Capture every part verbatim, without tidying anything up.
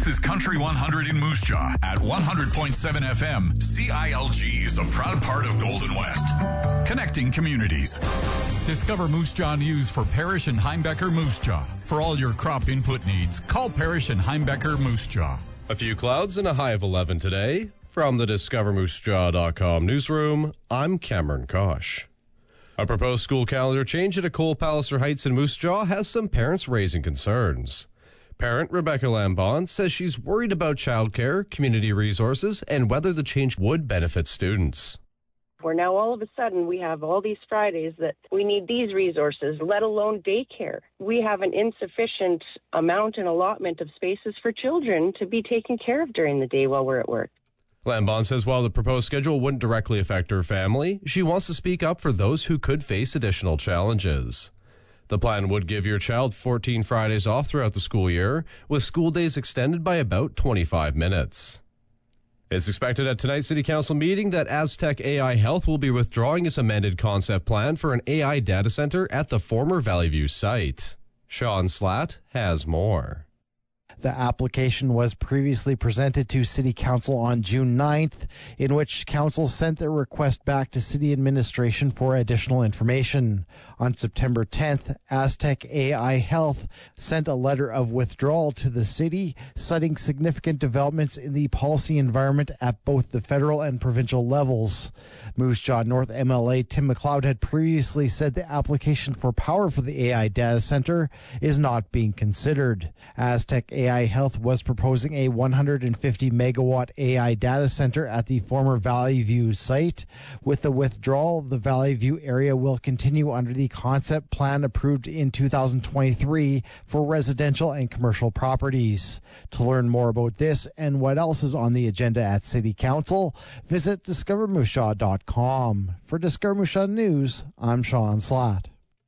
This is Country one hundred in Moose Jaw at one hundred point seven F M. C I L G is a proud part of Golden West, connecting communities. Discover Moose Jaw News for Parrish and Heimbecker Moose Jaw. For all your crop input needs, call Parrish and Heimbecker Moose Jaw. A few clouds and a high of eleven today. From the discover moose jaw dot com newsroom, I'm Cameron Kosh. A proposed school calendar change at Cole Palliser Heights in Moose Jaw has some parents raising concerns. Parent Rebecca Lambon says she's worried about childcare, community resources, and whether the change would benefit students. Where now all of a sudden we have all these Fridays that we need these resources, let alone daycare. We have an insufficient amount and allotment of spaces for children to be taken care of during the day while we're at work. Lambon says while the proposed schedule wouldn't directly affect her family, she wants to speak up for those who could face additional challenges. The plan would give your child fourteen Fridays off throughout the school year, with school days extended by about twenty-five minutes. It's expected at tonight's City Council meeting that Aztec A I Health will be withdrawing its amended concept plan for an A I data center at the former Valley View site. Sean Slatt has more. The application was previously presented to City Council on June ninth, in which Council sent their request back to City Administration for additional information. On September tenth, Aztec A I Health sent a letter of withdrawal to the City, citing significant developments in the policy environment at both the federal and provincial levels. Moose Jaw North M L A Tim McLeod had previously said the application for power for the A I data center is not being considered. Aztec A I Health was proposing a one hundred fifty megawatt A I data center at the former Valley View site. With the withdrawal, the Valley View area will continue under the concept plan approved in two thousand twenty-three for residential and commercial properties. To learn more about this and what else is on the agenda at City Council, visit discover moose jaw dot com. For Discover Moose Jaw News, I'm Sean Slatt.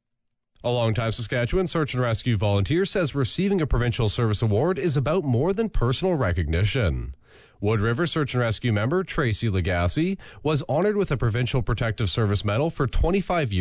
A longtime Saskatchewan search and rescue volunteer says receiving a provincial service award is about more than personal recognition. Wood River Search and Rescue member Tracy Legacy was honored with a Provincial Protective Service Medal for twenty-five years